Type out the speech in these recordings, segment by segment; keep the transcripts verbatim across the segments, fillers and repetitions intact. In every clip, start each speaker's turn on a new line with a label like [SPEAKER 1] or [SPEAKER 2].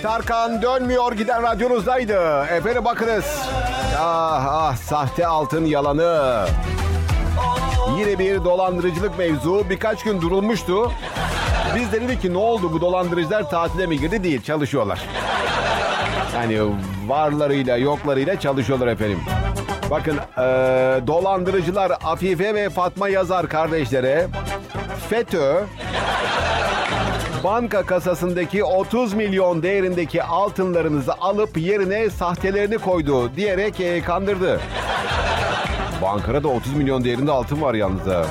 [SPEAKER 1] Tarkan dönmüyor giden radyonuzdaydı. Efendim bakınız. Ah ah sahte altın yalanı. Yine bir dolandırıcılık mevzu. Birkaç gün durulmuştu. Biz de dedik ki ne oldu, bu dolandırıcılar tatile mi girdi? Değil, çalışıyorlar. Yani varlarıyla yoklarıyla çalışıyorlar efendim. Bakın ee, dolandırıcılar Afife ve Fatma Yazar kardeşlere FETÖ banka kasasındaki otuz milyon değerindeki altınlarınızı alıp yerine sahtelerini koydu diyerek e, kandırdı. Bankada da otuz milyon değerinde altın var yalnız ha.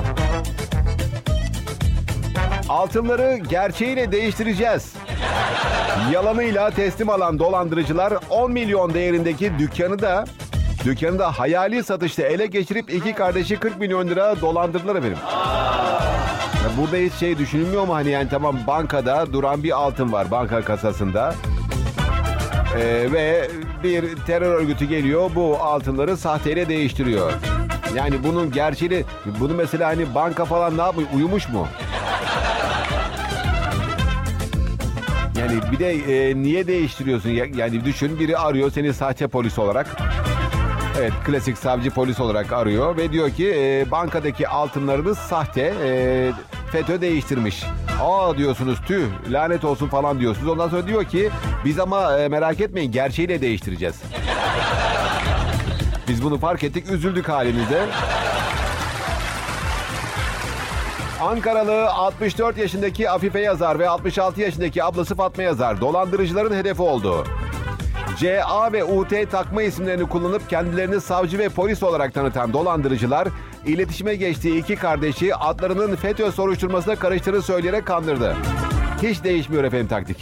[SPEAKER 1] Altınları gerçeğiyle değiştireceğiz. Yalanıyla teslim alan dolandırıcılar on milyon değerindeki dükkanı da dükkanı da hayali satışta ele geçirip iki kardeşi kırk milyon lira dolandırdılar efendim. Burada hiç şey düşünülmüyor mu? Hani yani tamam, bankada duran bir altın var banka kasasında. Ee, ve bir terör örgütü geliyor, bu altınları sahteyle değiştiriyor. Yani bunun gerçeğini, bunu mesela hani banka falan ne yapıyor? Uyumuş mu? Yani bir de e, niye değiştiriyorsun? Yani düşün, biri arıyor seni sahte polis olarak. Evet, klasik savcı polis olarak arıyor ve diyor ki e, bankadaki altınlarınız sahte, e, FETÖ değiştirmiş. Aa diyorsunuz, tüh lanet olsun falan diyorsunuz. Ondan sonra diyor ki biz ama e, merak etmeyin, gerçeğiyle değiştireceğiz. Biz bunu fark ettik, üzüldük halimize. Ankaralı altmış dört yaşındaki Afife Yazar ve altmış altı yaşındaki ablası Fatma Yazar dolandırıcıların hedefi oldu. C A ve U T takma isimlerini kullanıp kendilerini savcı ve polis olarak tanıtan dolandırıcılar, iletişime geçtiği iki kardeşi adlarının FETÖ soruşturmasına karıştığını söyleyerek kandırdı. Hiç değişmiyor efendim taktik.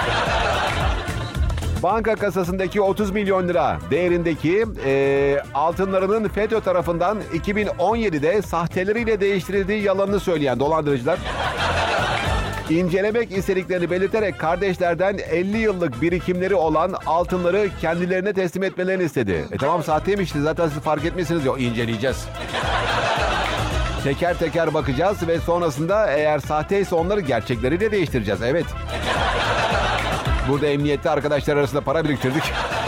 [SPEAKER 1] Banka kasasındaki otuz milyon lira değerindeki e, altınlarının FETÖ tarafından iki bin on yedide sahteleriyle değiştirildiği yalanını söyleyen dolandırıcılar, İncelemek istediklerini belirterek kardeşlerden elli yıllık birikimleri olan altınları kendilerine teslim etmelerini istedi. E tamam, sahteymişti zaten, siz fark etmişsiniz ya, inceleyeceğiz. Teker teker bakacağız ve sonrasında eğer sahteyse onları gerçekleriyle değiştireceğiz. Evet. Burada emniyette arkadaşlar arasında para biriktirdik.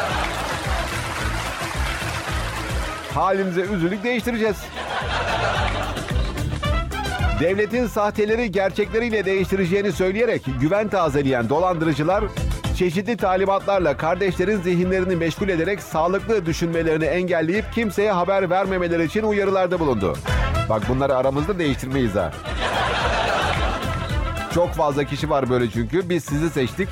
[SPEAKER 1] Halimize üzüldük, değiştireceğiz. Devletin sahteleri gerçekleriyle değiştireceğini söyleyerek güven tazeleyen dolandırıcılar çeşitli talimatlarla kardeşlerin zihinlerini meşgul ederek sağlıklı düşünmelerini engelleyip kimseye haber vermemeleri için uyarılarda bulundu. Bak, bunları aramızda değiştirmeyiz ha. Çok fazla kişi var böyle çünkü. Biz sizi seçtik.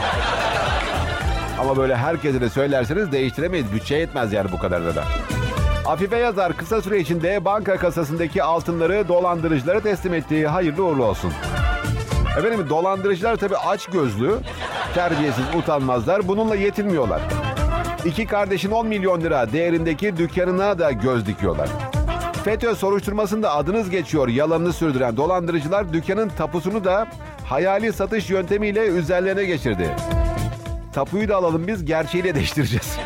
[SPEAKER 1] Ama böyle herkese de söylerseniz değiştiremeyiz. Bütçe yetmez yani bu kadarda da. Afife Yazar kısa süre içinde banka kasasındaki altınları dolandırıcılara teslim ettiği, hayırlı uğurlu olsun. Efendim, dolandırıcılar tabii aç gözlü, terbiyesiz, utanmazlar. Bununla yetinmiyorlar. İki kardeşin on milyon lira değerindeki dükkanına da göz dikiyorlar. FETÖ soruşturmasında adınız geçiyor yalanını sürdüren dolandırıcılar dükkanın tapusunu da hayali satış yöntemiyle üzerlerine geçirdi. Tapuyu da alalım, biz gerçeğiyle değiştireceğiz.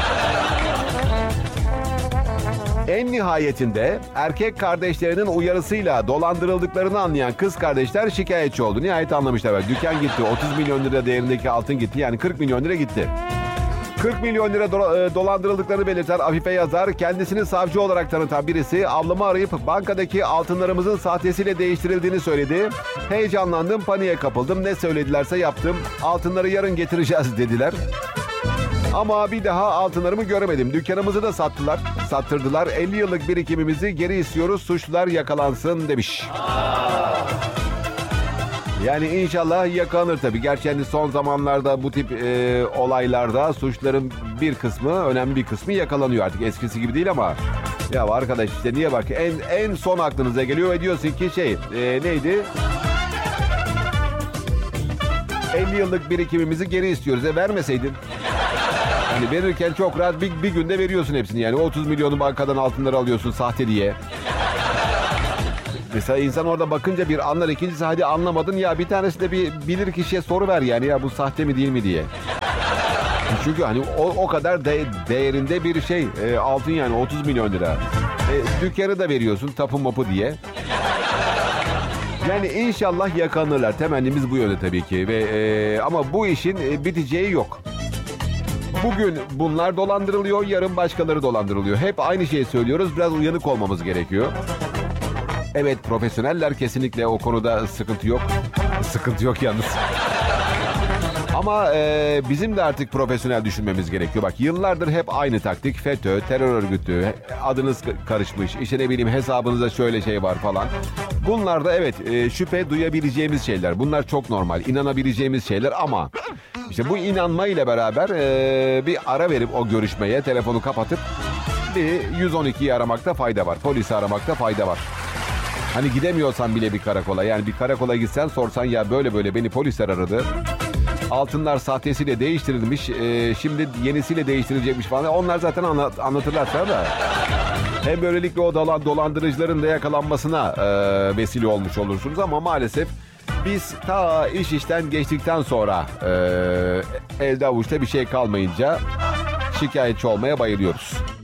[SPEAKER 1] En nihayetinde erkek kardeşlerinin uyarısıyla dolandırıldıklarını anlayan kız kardeşler şikayetçi oldu. Nihayet anlamışlar. Dükkan gitti. otuz milyon lira değerindeki altın gitti. Yani kırk milyon lira gitti. kırk milyon lira do- dolandırıldıklarını belirten Afife Yazar, kendisini savcı olarak tanıtan birisi ablamı arayıp bankadaki altınlarımızın sahtesiyle değiştirildiğini söyledi. Heyecanlandım, paniğe kapıldım. Ne söyledilerse yaptım. Altınları yarın getireceğiz dediler. Ama bir daha altınlarımı göremedim. Dükkanımızı da sattılar, sattırdılar. elli yıllık birikimimizi geri istiyoruz. Suçlular yakalansın demiş. Yani inşallah yakalanır tabii. Gerçi yani son zamanlarda bu tip e, olaylarda suçların bir kısmı, önemli bir kısmı yakalanıyor artık. Eskisi gibi değil ama. Ya arkadaş işte niye bak, en en son aklınıza geliyor ve diyorsun ki şey e, neydi? elli yıllık birikimimizi geri istiyoruz. E vermeseydin. Hani verirken çok rahat bir, bir günde veriyorsun hepsini. Yani otuz milyonu bankadan altınları alıyorsun sahte diye. Mesela insan orada bakınca bir anlar, ikincisi hadi anlamadın ya, bir tanesi de bir bilir kişiye soru ver yani, ya bu sahte mi değil mi diye. Çünkü hani o, o kadar de, değerinde bir şey e, altın, yani otuz milyon lira. E, dükkanı da veriyorsun tapu mapu diye. Yani inşallah yakalanırlar. Temennimiz bu yönde tabii ki. Ve e, ama bu işin e, biteceği yok. Bugün bunlar dolandırılıyor, yarın başkaları dolandırılıyor. Hep aynı şeyi söylüyoruz. Biraz uyanık olmamız gerekiyor. Evet, profesyoneller kesinlikle o konuda sıkıntı yok. Sıkıntı yok yalnız. Ama e, bizim de artık profesyonel düşünmemiz gerekiyor. Bak, yıllardır hep aynı taktik. FETÖ, terör örgütü, adınız karışmış. İşte ne bileyim, hesabınızda şöyle şey var falan. Bunlar da evet e, şüphe duyabileceğimiz şeyler. Bunlar çok normal. İnanabileceğimiz şeyler ama işte bu inanma ile beraber e, bir ara verip o görüşmeye, telefonu kapatıp bir yüz on ikiyi aramakta fayda var. Polisi aramakta fayda var. Hani gidemiyorsan bile bir karakola, yani bir karakola gitsen, sorsan ya böyle böyle beni polisler aradı. Altınlar sahtesiyle değiştirilmiş, e, şimdi yenisiyle değiştirilecekmiş falan. Onlar zaten anlat, anlatırlar sana da. Hem böylelikle o dolan, dolandırıcıların da yakalanmasına e, vesile olmuş olursunuz ama maalesef biz ta iş işten geçtikten sonra e, elde avuçta bir şey kalmayınca şikayetçi olmaya bayılıyoruz.